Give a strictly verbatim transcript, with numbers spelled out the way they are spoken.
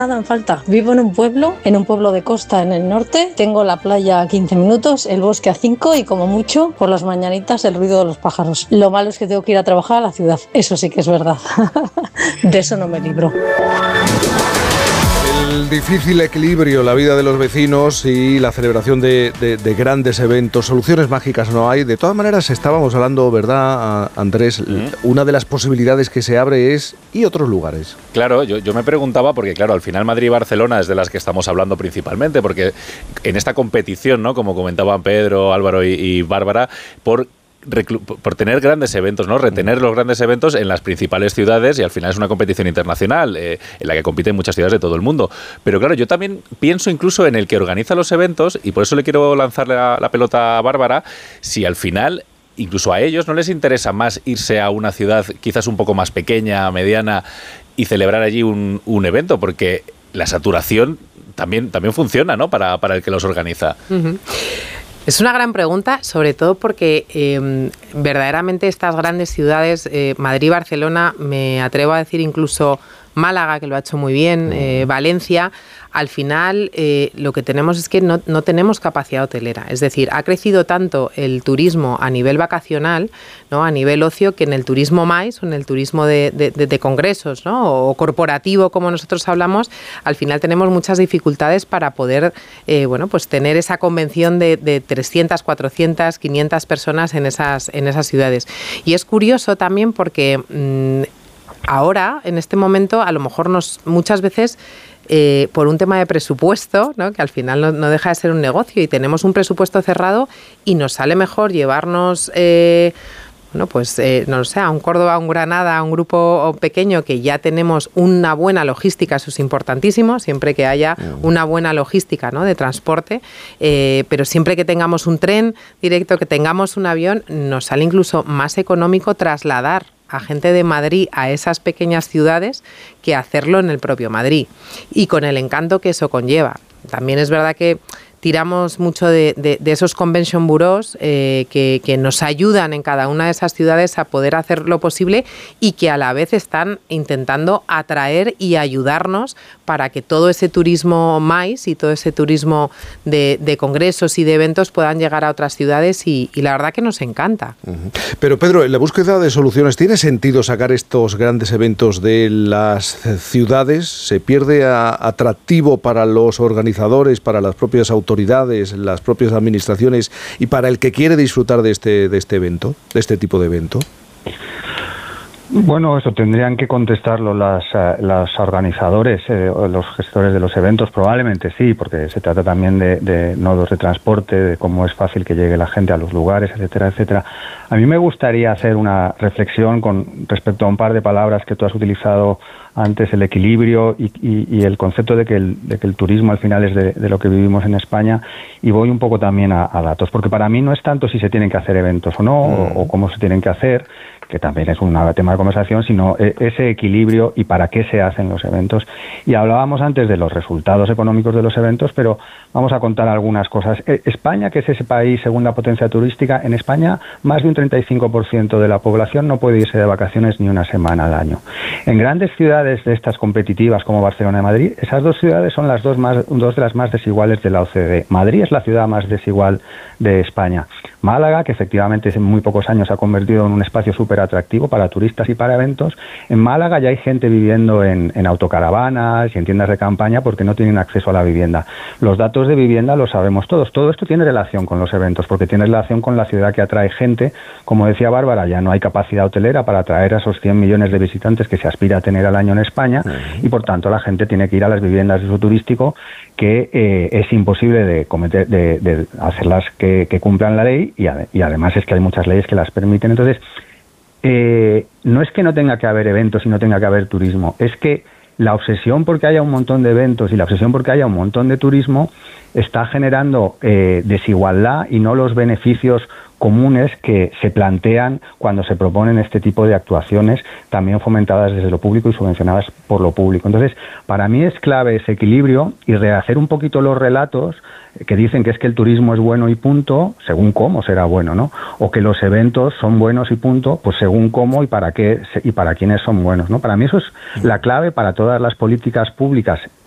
Nada en falta. Vivo en un pueblo, en un pueblo de costa en el norte. Tengo la playa a quince minutos, el bosque a cinco y como mucho, por las mañanitas, el ruido de los pájaros. Lo malo es que tengo que ir a trabajar a la ciudad. Eso sí que es verdad. De eso no me libro. El difícil equilibrio, la vida de los vecinos y la celebración de, de, de grandes eventos. Soluciones mágicas no hay. De todas maneras, estábamos hablando, ¿verdad, Andrés? ¿Mm? Una de las posibilidades que se abre es ¿y otros lugares? Claro, yo, yo me preguntaba, porque claro, al final Madrid y Barcelona es de las que estamos hablando principalmente, porque en esta competición, ¿no? Como comentaban Pedro, Álvaro y, y Bárbara, por... por tener grandes eventos, ¿no? Retener los grandes eventos en las principales ciudades, y al final es una competición internacional eh, en la que compiten muchas ciudades de todo el mundo. Pero claro, yo también pienso incluso en el que organiza los eventos, y por eso le quiero lanzar la, la pelota a Bárbara, si al final incluso a ellos no les interesa más irse a una ciudad quizás un poco más pequeña, mediana, y celebrar allí un, un evento, porque la saturación también, también funciona, ¿no? Para, para el que los organiza. Uh-huh. Es una gran pregunta, sobre todo porque eh, verdaderamente estas grandes ciudades, eh, Madrid y Barcelona, me atrevo a decir incluso Málaga, que lo ha hecho muy bien, eh, Valencia, al final eh, lo que tenemos es que no, no tenemos capacidad hotelera. Es decir, ha crecido tanto el turismo a nivel vacacional, ¿no? A nivel ocio, que en el turismo MICE o en el turismo de, de, de, de congresos, ¿no? O corporativo, como nosotros hablamos, al final tenemos muchas dificultades para poder eh, bueno, pues tener esa convención de, de trescientas, cuatrocientas, quinientas personas en esas, en esas ciudades. Y es curioso también porque mmm, ahora, en este momento, a lo mejor nos muchas veces... Eh, por un tema de presupuesto, ¿no? Que al final no, no deja de ser un negocio y tenemos un presupuesto cerrado y nos sale mejor llevarnos, eh, bueno, pues, eh, no lo sé, a un Córdoba, a un Granada, a un grupo pequeño que ya tenemos una buena logística, eso es importantísimo, siempre que haya una buena logística, ¿no? De transporte, eh, pero siempre que tengamos un tren directo, que tengamos un avión, nos sale incluso más económico trasladar a gente de Madrid a esas pequeñas ciudades que hacerlo en el propio Madrid, y con el encanto que eso conlleva. También es verdad que tiramos mucho de, de, de esos convention bureaus eh, que, que nos ayudan en cada una de esas ciudades a poder hacer lo posible y que a la vez están intentando atraer y ayudarnos para que todo ese turismo MICE y todo ese turismo de, de congresos y de eventos puedan llegar a otras ciudades y, y la verdad que nos encanta. Uh-huh. Pero Pedro, en la búsqueda de soluciones, ¿tiene sentido sacar estos grandes eventos de las ciudades? ¿Se pierde a, atractivo para los organizadores, para las propias autoridades? autoridades, las propias administraciones y para el que quiere disfrutar de este, de este evento, de este tipo de evento? Bueno, eso tendrían que contestarlo las, uh, los organizadores, eh, o los gestores de los eventos, probablemente sí, porque se trata también de, de nodos de transporte, de cómo es fácil que llegue la gente a los lugares, etcétera, etcétera. A mí me gustaría hacer una reflexión con respecto a un par de palabras que tú has utilizado antes, el equilibrio y, y, y el concepto de que el, de que el turismo al final es de, de lo que vivimos en España, y voy un poco también a, a datos, porque para mí no es tanto si se tienen que hacer eventos o no, mm. o, o cómo se tienen que hacer, que también es un tema de conversación, sino ese equilibrio y para qué se hacen los eventos. Y hablábamos antes de los resultados económicos de los eventos, pero vamos a contar algunas cosas. España, que es ese país segunda potencia turística, en España más de un treinta y cinco por ciento de la población no puede irse de vacaciones ni una semana al año. En grandes ciudades de estas competitivas como Barcelona y Madrid, esas dos ciudades son las dos, más, dos de las más desiguales de la O C D E. Madrid es la ciudad más desigual de España. Málaga, que efectivamente en muy pocos años se ha convertido en un espacio súper atractivo para turistas y para eventos. En Málaga ya hay gente viviendo en, en autocaravanas y en tiendas de campaña porque no tienen acceso a la vivienda. Los datos de vivienda los sabemos todos. Todo esto tiene relación con los eventos porque tiene relación con la ciudad que atrae gente. Como decía Bárbara, ya no hay capacidad hotelera para atraer a esos cien millones de visitantes que se aspira a tener al año en España, y por tanto la gente tiene que ir a las viviendas de uso turístico que eh, es imposible de, cometer, de, de hacerlas que, que cumplan la ley, y, ade- y además es que hay muchas leyes que las permiten. Entonces, eh, no es que no tenga que haber eventos y no tenga que haber turismo, es que la obsesión porque haya un montón de eventos y la obsesión porque haya un montón de turismo está generando eh, desigualdad y no los beneficios comunes que se plantean cuando se proponen este tipo de actuaciones, también fomentadas desde lo público y subvencionadas por lo público. Entonces, para mí es clave ese equilibrio y rehacer un poquito los relatos que dicen que es que el turismo es bueno y punto, según cómo será bueno, ¿no? O que los eventos son buenos y punto, pues según cómo y para qué y para quiénes son buenos, ¿no? Para mí eso es la clave para todas las políticas públicas